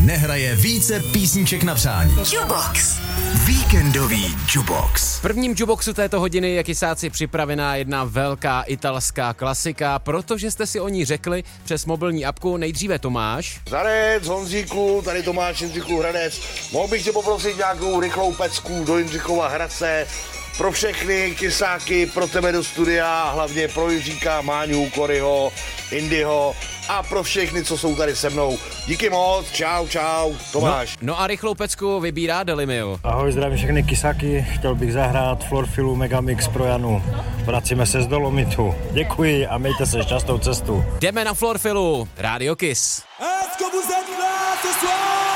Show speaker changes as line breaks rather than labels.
nehraje více písniček na přání.
Jukebox.
Víkendový Jukebox.
V prvním Jukeboxu této hodiny je kysáci připravená jedna velká italská klasika, protože jste si o ní řekli přes mobilní apku. Nejdříve Tomáš.
Zarec, Honzíku, tady Tomáš Jindřichův Hradec. Mohl bych tě poprosit nějakou rychlou pecku do Jindřichova Hradce. Pro všechny kysáky, pro tebe do studia, hlavně pro Jiříka, Máňu, Koryho, Indyho a pro všechny, co jsou tady se mnou. Díky moc, čau, Tomáš.
No a rychlou pecku vybírá Delimil.
Ahoj, zdravím všechny kysáky, chtěl bych zahrát Florfilu Megamix pro Janu. Vracíme se z Dolomitu. Děkuji a mějte se šťastnou cestu.
Jdeme na Florfilu, Radio Kiss.
Est-ce que vous êtes là ce soir?